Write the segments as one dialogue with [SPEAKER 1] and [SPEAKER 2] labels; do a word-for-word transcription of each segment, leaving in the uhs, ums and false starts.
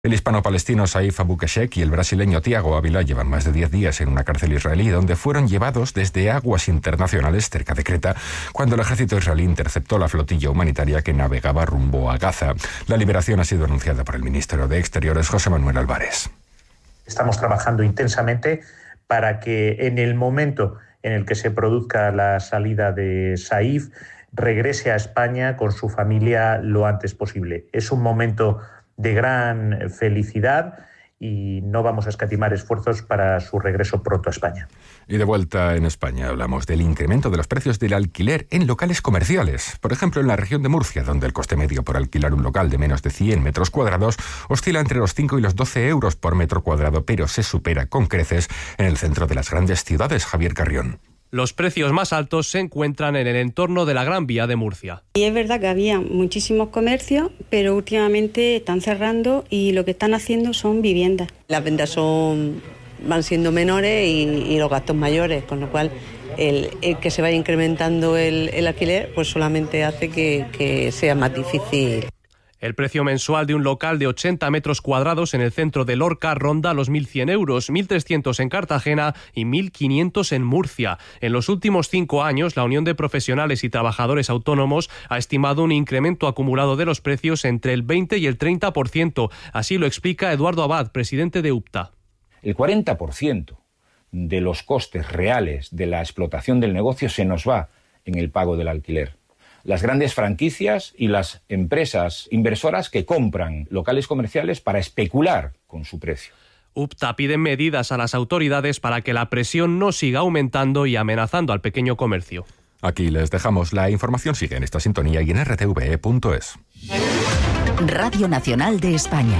[SPEAKER 1] El hispano-palestino Saif Abu Keshek y el brasileño Thiago Ávila llevan más de diez días en una cárcel israelí donde fueron llevados desde aguas internacionales cerca de Creta cuando el ejército israelí interceptó la flotilla humanitaria que navegaba rumbo a Gaza. La liberación ha sido anunciada por el ministro de Exteriores, José Manuel Álvarez.
[SPEAKER 2] Estamos trabajando intensamente para que en el momento en el que se produzca la salida de Saif regrese a España con su familia lo antes posible. Es un momento de gran felicidad y no vamos a escatimar esfuerzos para su regreso pronto a España.
[SPEAKER 1] Y de vuelta en España hablamos del incremento de los precios del alquiler en locales comerciales. Por ejemplo, en la región de Murcia, donde el coste medio por alquilar un local de menos de cien metros cuadrados oscila entre los cinco y los doce euros por metro cuadrado, pero se supera con creces en el centro de las grandes ciudades. Javier Carrión.
[SPEAKER 3] Los precios más altos se encuentran en el entorno de la Gran Vía de Murcia.
[SPEAKER 4] Y es verdad que había muchísimos comercios, pero últimamente están cerrando y lo que están haciendo son viviendas.
[SPEAKER 5] Las ventas son, van siendo menores y, y los gastos mayores, con lo cual el, el que se vaya incrementando el, el alquiler pues solamente hace que, que sea más difícil.
[SPEAKER 3] El precio mensual de un local de ochenta metros cuadrados en el centro de Lorca ronda los mil cien euros, mil trescientos en Cartagena y mil quinientos en Murcia. En los últimos cinco años, la Unión de Profesionales y Trabajadores Autónomos ha estimado un incremento acumulado de los precios entre el veinte y el treinta por ciento. Así lo explica Eduardo Abad, presidente de UPTA.
[SPEAKER 6] El cuarenta por ciento de los costes reales de la explotación del negocio se nos va en el pago del alquiler. Las grandes franquicias y las empresas inversoras que compran locales comerciales para especular con su precio.
[SPEAKER 3] UPTA pide medidas a las autoridades para que la presión no siga aumentando y amenazando al pequeño comercio.
[SPEAKER 1] Aquí les dejamos. La información sigue en esta sintonía y en r t v e punto es.
[SPEAKER 7] Radio Nacional de España.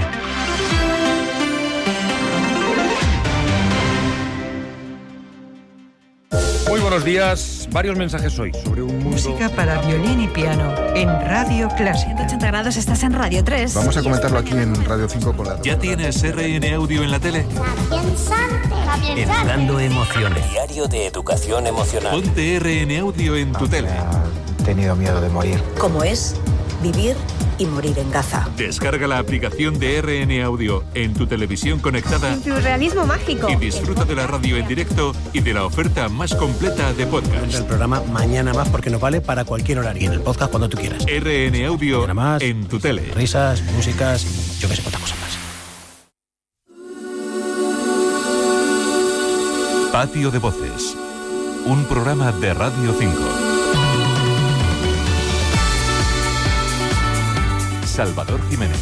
[SPEAKER 8] Muy buenos días. Varios mensajes hoy sobre un mundo...
[SPEAKER 9] Música para violín y piano en Radio Clásica.
[SPEAKER 10] ciento ochenta grados, estás en Radio tres.
[SPEAKER 11] Vamos a comentarlo aquí en Radio cinco con la...
[SPEAKER 12] ¿Ya tienes R N Audio en la tele?
[SPEAKER 13] Educando emociones.
[SPEAKER 14] Diario de educación emocional.
[SPEAKER 12] Ponte R N Audio en tu tele.
[SPEAKER 11] He tenido miedo de morir.
[SPEAKER 15] ¿Cómo es vivir y morir en Gaza?
[SPEAKER 12] Descarga la aplicación de R N Audio en tu televisión conectada.
[SPEAKER 10] Tu realismo mágico.
[SPEAKER 12] Y disfruta de la radio en directo y de la oferta más completa de podcast.
[SPEAKER 16] El programa Mañana Más porque nos vale para cualquier horario. Y en el podcast cuando tú quieras.
[SPEAKER 12] R N Audio más, en tu tele.
[SPEAKER 16] Risas, músicas, yo que sé, cuántas cosas más.
[SPEAKER 12] Patio de Voces. Un programa de Radio cinco. Salvador Jiménez.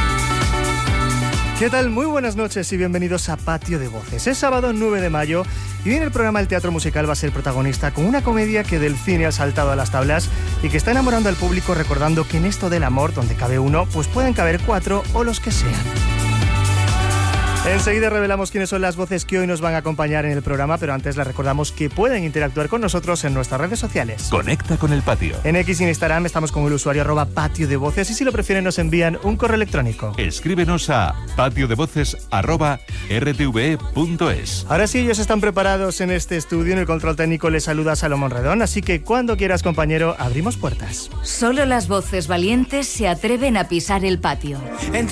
[SPEAKER 17] ¿Qué tal? Muy buenas noches y bienvenidos a Patio de Voces. Es sábado nueve de mayo y hoy en el programa el teatro musical va a ser protagonista con una comedia que del cine ha saltado a las tablas y que está enamorando al público recordando que en esto del amor, donde cabe uno, pues pueden caber cuatro o los que sean. Enseguida revelamos quiénes son las voces que hoy nos van a acompañar en el programa, pero antes les recordamos que pueden interactuar con nosotros en nuestras redes sociales.
[SPEAKER 12] Conecta con el patio.
[SPEAKER 17] En X y en Instagram estamos con el usuario arroba patio de voces y si lo prefieren nos envían un correo electrónico.
[SPEAKER 12] Escríbenos a patiodevoces arroba r t v e punto es.
[SPEAKER 17] Ahora sí, ellos están preparados en este estudio. En el control técnico les saluda Salomón Redón, así que cuando quieras, compañero, abrimos puertas.
[SPEAKER 7] Solo las voces valientes se atreven a pisar el patio.